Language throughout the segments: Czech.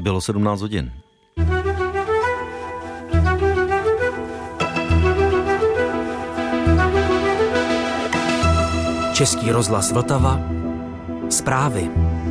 Bylo 17 hodin. Český rozhlas Vltava. Zprávy.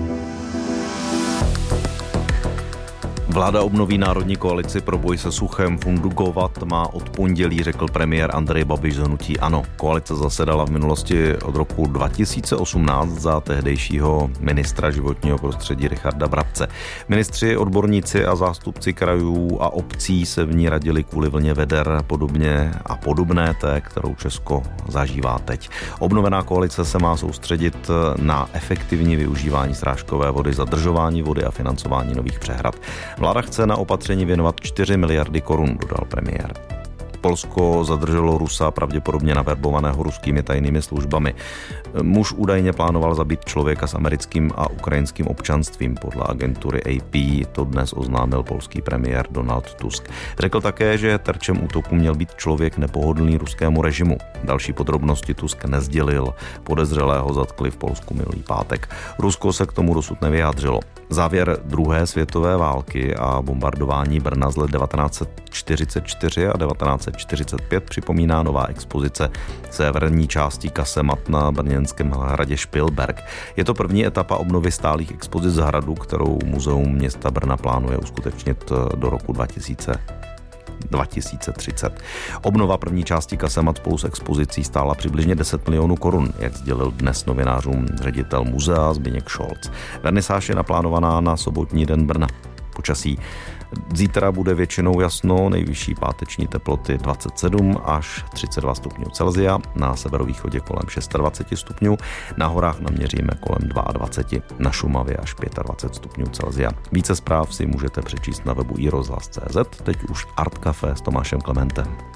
Vláda obnoví národní koalici pro boj se suchem. Fungovat má od pondělí, řekl premiér Andrej Babiš z hnutí ANO. Koalice zasedala v minulosti od roku 2018 za tehdejšího ministra životního prostředí Richarda Brabce. Ministři, odborníci a zástupci krajů a obcí se v ní radili kvůli vlně veder podobné té, kterou Česko zažívá teď. Obnovená koalice se má soustředit na efektivní využívání srážkové vody, zadržování vody a financování nových přehrad. Vláda chce na opatření věnovat 4 miliardy korun, dodal premiér. Polsko zadrželo Rusa, pravděpodobně naverbovaného ruskými tajnými službami. Muž údajně plánoval zabít člověka s americkým a ukrajinským občanstvím. Podle agentury AP to dnes oznámil polský premiér Donald Tusk. Řekl také, že terčem útoku měl být člověk nepohodlný ruskému režimu. Další podrobnosti Tusk nesdělil. Podezřelého zatkli v Polsku minulý pátek. Rusko se k tomu dosud nevyjádřilo. Závěr druhé světové války a bombardování Brna z let 1944 a 1945 připomíná nová expozice severní části kasemat na brněnském hradě Špilberk. Je to první etapa obnovy stálých expozic hradu, kterou Muzeum města Brna plánuje uskutečnit do roku 2030. Obnova první části kasemat spolu s expozicí stála přibližně 10 milionů korun, jak sdělil dnes novinářům ředitel muzea Zbyněk Šolc. Vernisáž je naplánovaná na sobotní den Brna. Počasí. Zítra bude většinou jasno, nejvyšší páteční teploty 27 až 32 stupňů Celsia, na severovýchodě kolem 26 stupňů, na horách naměříme kolem 22, na Šumavě až 25 stupňů Celsia. Více zpráv si můžete přečíst na webu iRozhlas.cz, teď už Art Café s Tomášem Klementem.